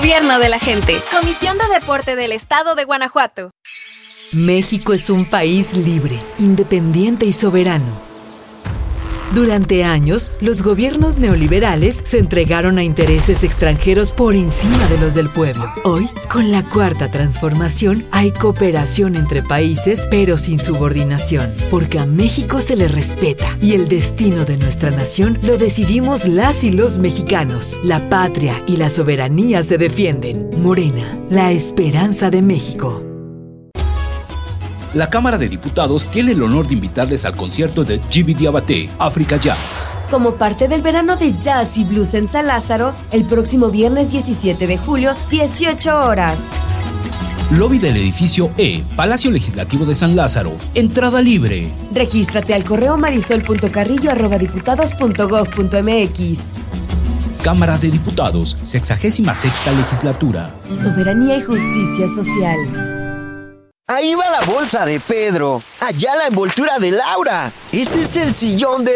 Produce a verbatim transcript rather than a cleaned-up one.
Gobierno de la gente. Comisión de Deporte del Estado de Guanajuato. México es un país libre, independiente y soberano. Durante años, los gobiernos neoliberales se entregaron a intereses extranjeros por encima de los del pueblo. Hoy, con la Cuarta Transformación, hay cooperación entre países, pero sin subordinación, porque a México se le respeta y el destino de nuestra nación lo decidimos las y los mexicanos. La patria y la soberanía se defienden. Morena, la esperanza de México. La Cámara de Diputados tiene el honor de invitarles al concierto de Djiby Diabaté, África Jazz. Como parte del verano de jazz y blues en San Lázaro, el próximo viernes diecisiete de julio, dieciocho horas. Lobby del edificio E, Palacio Legislativo de San Lázaro. Entrada libre. Regístrate al correo marisol punto carrillo arroba diputados punto gob punto mx. Cámara de Diputados, sexagésima sexta legislatura. Soberanía y justicia social. Ahí va la bolsa de Pedro. Allá la envoltura de Laura. Ese es el sillón de